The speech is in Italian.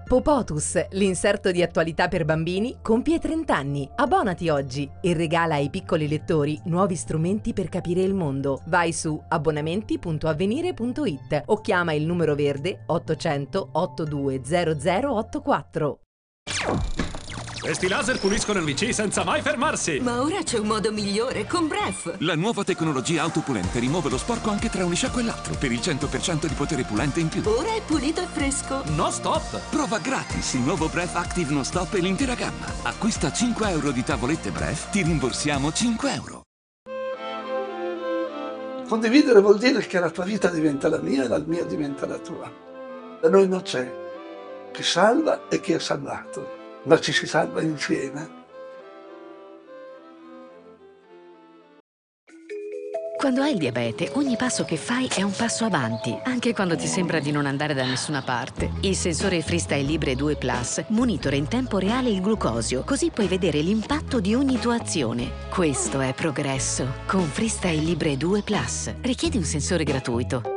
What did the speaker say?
Popotus, l'inserto di attualità per bambini, compie 30 anni. Abbonati oggi e regala ai piccoli lettori nuovi strumenti per capire il mondo. Vai su abbonamenti.avvenire.it o chiama il numero verde 800 820084. Questi laser puliscono il VC senza mai fermarsi! Ma ora c'è un modo migliore, con Bref! La nuova tecnologia autopulente rimuove lo sporco anche tra un lisciacco e l'altro, per il 100% di potere pulente in più. Ora è pulito e fresco! No stop! Prova gratis il nuovo Bref Active No Stop e l'intera gamma. Acquista 5 euro di tavolette Bref, ti rimborsiamo 5 euro. Condividere vuol dire che la tua vita diventa la mia e la mia diventa la tua. Da noi non c'è chi salva e chi è salvato, ma ci si salva insieme. Quando hai il diabete, ogni passo che fai è un passo avanti, anche quando ti sembra di non andare da nessuna parte. Il sensore Freestyle Libre 2 Plus monitora in tempo reale il glucosio, così puoi vedere l'impatto di ogni tua azione. Questo è progresso. Con Freestyle Libre 2 Plus. Richiedi un sensore gratuito.